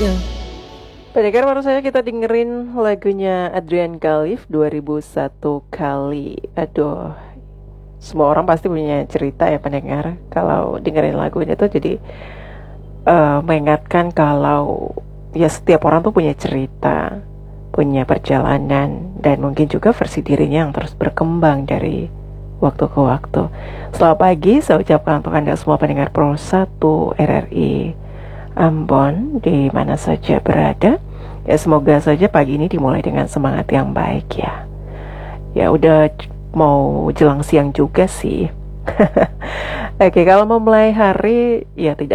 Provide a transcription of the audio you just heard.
Pendengar, baru saja kita dengerin lagunya Adrian Khalif 2001 kali. Aduh, semua orang pasti punya cerita ya pendengar. Kalau dengerin lagu ini tuh jadi mengingatkan kalau ya setiap orang tuh punya cerita, punya perjalanan, dan mungkin juga versi dirinya yang terus berkembang dari waktu ke waktu. Selamat pagi, saya ucapkan untuk Anda semua pendengar Pro 1 RRI Ambon di mana saja berada. Ya semoga saja pagi ini dimulai dengan semangat yang baik ya. Ya udah mau jelang siang juga sih. Oke, kalau mau mulai hari ya tidak